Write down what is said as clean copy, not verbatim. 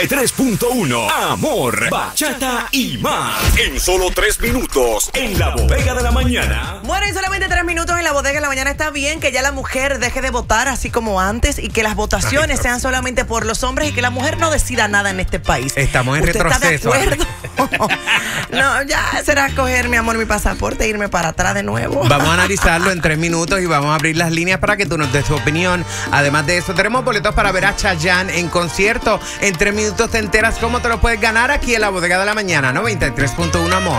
3.1 Amor, bachata y más. En solo 3 minutos en la bodega de la mañana. Bueno, y solamente 3 minutos en la bodega de la mañana. Está bien que ya la mujer deje de votar así como antes y que las votaciones sean solamente por los hombres y que la mujer no decida nada en este país. Estamos en retroceso. ¿Está de acuerdo? No, ya será coger, mi amor, mi pasaporte e irme para atrás de nuevo. Vamos a analizarlo en 3 minutos y vamos a abrir las líneas para que tú nos des tu opinión. Además de eso, tenemos boletos para ver a Chayanne en concierto. En 3 minutos te enteras cómo te lo puedes ganar aquí en la bodega de la mañana. 93.1 Amor.